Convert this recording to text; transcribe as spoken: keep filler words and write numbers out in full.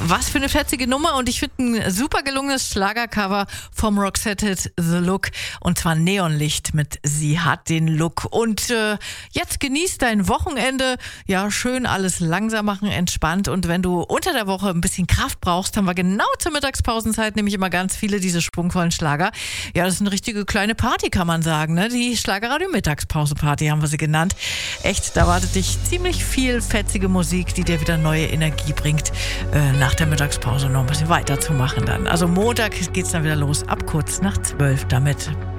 Was für eine fetzige Nummer und ich finde ein super gelungenes Schlagercover vom Roxette The Look und zwar Neonlicht mit Sie hat den Look. Und äh, jetzt genieß dein Wochenende, ja schön alles langsam machen, entspannt und wenn du unter der Woche ein bisschen Kraft brauchst, haben wir genau zur Mittagspausenzeit nämlich immer ganz viele diese schwungvollen Schlager. Ja, das ist eine richtige kleine Party, kann man sagen, ne? Die Schlagerradio Mittagspause-Party haben wir sie genannt. Echt, da wartet dich ziemlich viel fetzige Musik, die dir wieder neue Energie bringt, äh, nach der Mittagspause noch ein bisschen weiterzumachen dann. Also Montag geht's dann wieder los, ab kurz nach zwölf damit.